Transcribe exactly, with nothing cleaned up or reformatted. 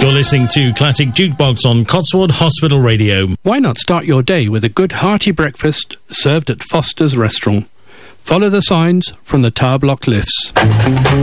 You're listening to Classic Jukebox on Cotswold Hospital Radio. Why not start your day with a good hearty breakfast served at Foster's Restaurant? Follow the signs from the tower block lifts.